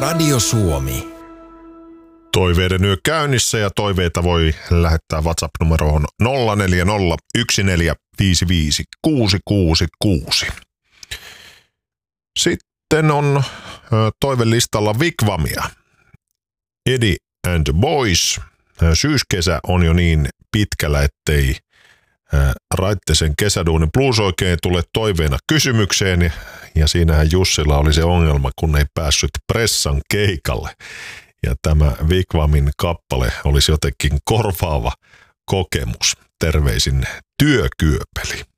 Radio Suomi. Toiveiden yö käynnissä ja toiveita voi lähettää WhatsApp-numeroon 0401455666. Sitten on toivelistalla Wigwamia. Eddie and the Boys. Syyskesä on jo niin pitkällä, ettei Raittisen kesäduunin blues oikein tule toiveena kysymykseen. Ja siinähän Jussilla oli se ongelma, kun ei päässyt pressan keikalle. Ja tämä Wigwamin kappale olisi jotenkin korvaava kokemus. Terveisin Työkyöpeli.